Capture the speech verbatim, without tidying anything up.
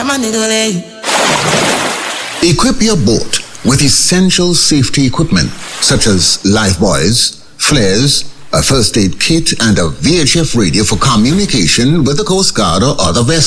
Equip your boat with essential safety equipment such as life buoys, flares, a first aid kit, and a V H F radio for communication with the Coast Guard or other vessels.